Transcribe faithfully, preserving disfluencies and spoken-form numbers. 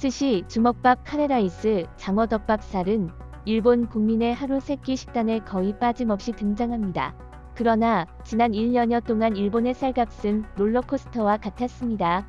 스시, 주먹밥, 카레라이스, 장어덮밥 쌀은 일본 국민의 하루 세끼 식단에 거의 빠짐없이 등장합니다. 그러나 지난 일 년여 동안 일본의 쌀값은 롤러코스터와 같았습니다.